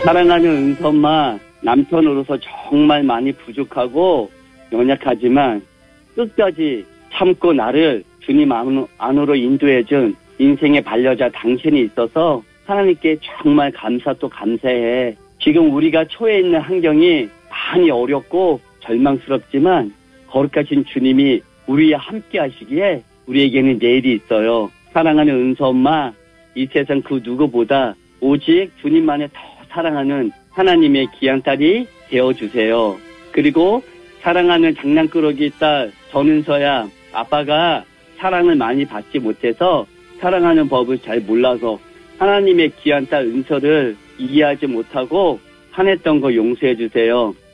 사랑하는 은서엄마, 남편으로서 정말 많이 부족하고 연약하지만 끝까지 참고 나를 주님 안으로 인도해준 인생의 반려자 당신이 있어서 하나님께 정말 감사 또 감사해. 지금 우리가 처해 있는 환경이 많이 어렵고 절망스럽지만 거룩하신 주님이 우리와 함께 하시기에 우리에게는 내일이 있어요. 사랑하는 은서엄마, 이 세상 그 누구보다 오직 주님만을 더 사랑하는 하나님의 귀한 딸이 되어주세요. 그리고 사랑하는 장난꾸러기 딸 전은서야, 아빠가 사랑을 많이 받지 못해서 사랑하는 법을 잘 몰라서 하나님의 귀한 딸 은서를 이해하지 못하고 화냈던 거 용서해 주세요.